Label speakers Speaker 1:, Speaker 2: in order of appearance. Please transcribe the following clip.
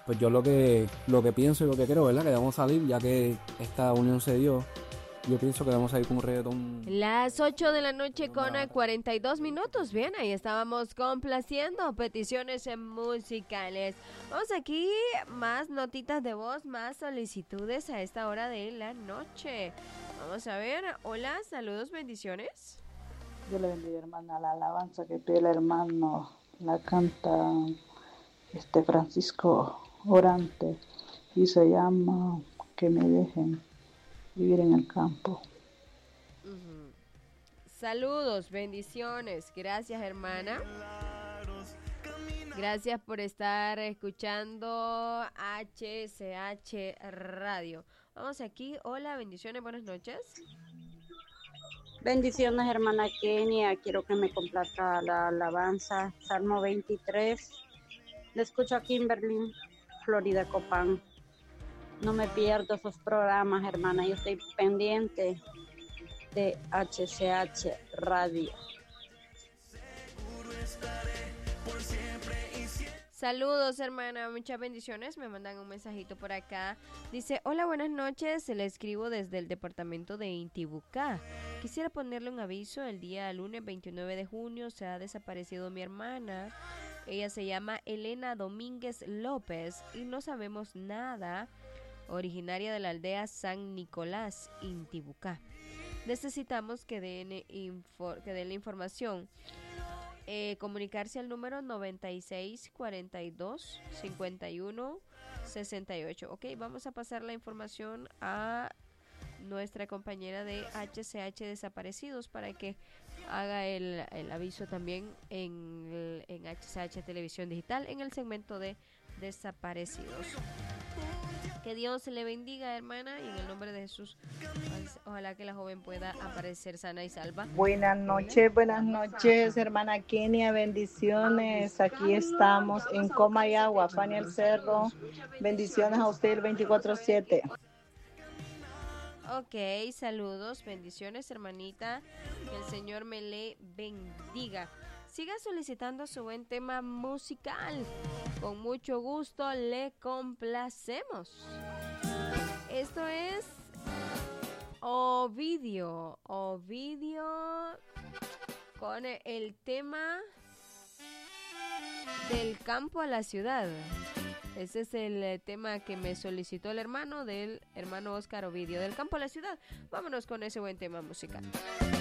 Speaker 1: pues yo lo que pienso y lo que creo, ¿verdad? Que debemos salir, ya que esta unión se dio. Yo pienso que debemos salir con un reggaetón.
Speaker 2: Las 8 de la noche con 42 minutos. Bien, ahí estábamos complaciendo peticiones musicales. Vamos aquí, más notitas de voz, más solicitudes a esta hora de la noche. Vamos a ver. Hola, saludos, bendiciones.
Speaker 3: Yo le bendiga, hermana. La alabanza que pide el hermano la canta Francisco Orante y se llama Que me dejen vivir en el campo.
Speaker 2: Saludos, bendiciones. Gracias, hermana. Gracias por estar escuchando HCH Radio. Vamos aquí. Hola, bendiciones, buenas noches.
Speaker 4: Bendiciones, hermana Kenia. Quiero que me complazca la alabanza. Salmo 23. Le escucho aquí en Berlín, Florida, Copán. No me pierdo esos programas, hermana. Yo estoy pendiente de HCH Radio.
Speaker 2: Saludos, hermana, muchas bendiciones. Me mandan un mensajito por acá. Dice, hola, buenas noches. Le escribo desde el departamento de Intibucá. Quisiera ponerle un aviso. El día lunes 29 de junio se ha desaparecido mi hermana. Ella se llama Elena Domínguez López y no sabemos nada. Originaria de la aldea San Nicolás, Intibucá. Necesitamos que den la información. Comunicarse al número 96 42 51 68. Ok, vamos a pasar la información a nuestra compañera de HCH Desaparecidos para que haga el aviso también en HCH Televisión Digital en el segmento de desaparecidos. Que Dios le bendiga, hermana, y en el nombre de Jesús, ojalá que la joven pueda aparecer sana y salva.
Speaker 5: Buenas noches, hermana Kenia, bendiciones. Aquí estamos en Comayagua, Fania el Cerro. Bendiciones a usted el 24/7.
Speaker 2: Ok, saludos, bendiciones, hermanita. Que el Señor me le bendiga. Siga solicitando su buen tema musical. Con mucho gusto le complacemos. Esto es Ovidio con el tema del campo a la ciudad. Ese es el tema que me solicitó el hermano del hermano Oscar Ovidio, del campo a la ciudad. Vámonos con ese buen tema musical.